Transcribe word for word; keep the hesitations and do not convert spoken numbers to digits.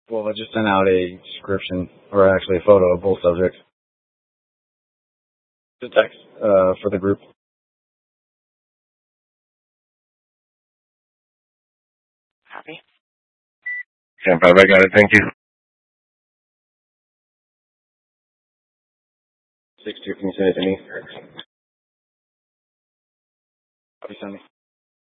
Well, I just sent out a description, or actually a photo of both subjects. The text uh, for the group. Copy. ten five, I got it. Thank you. six two, can you send it to me? Copy, send me.